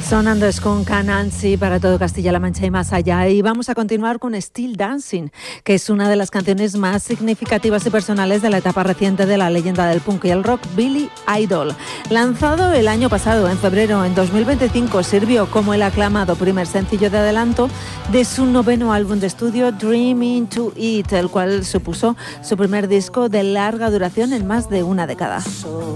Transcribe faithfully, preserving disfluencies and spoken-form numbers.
Sonando Skunk and Nancy para todo Castilla-La Mancha y más allá. Y vamos a continuar con Still Dancing, que es una de las canciones más significativas y personales de la etapa reciente de la leyenda del punk y el rock, Billy Idol. Lanzado el año pasado, en febrero en dos mil veinticinco, sirvió como el aclamado primer sencillo de adelanto de su noveno álbum de estudio, Dreaming to It, el cual supuso su primer disco de larga duración en más de una década.